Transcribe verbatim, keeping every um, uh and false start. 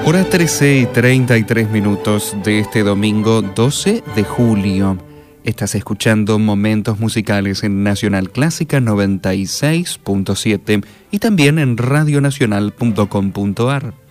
Hora trece y treinta y tres minutos de este domingo doce de julio. Estás escuchando Momentos Musicales en Nacional Clásica noventa y seis punto siete y también en radionacional punto com punto ar.